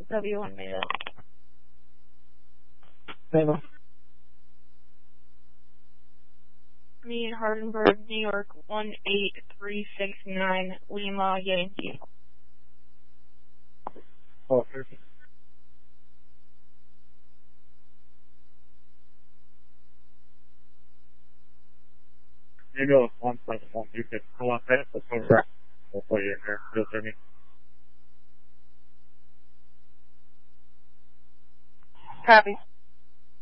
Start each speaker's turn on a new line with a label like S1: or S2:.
S1: W1 made it.
S2: Mabel.
S1: Me in Hardenburg, New York, 18369, Lima, Yankee.
S2: Oh, perfect. You know, 171, you can pull up that, but we'll put you in there. Filter me.
S1: Copy.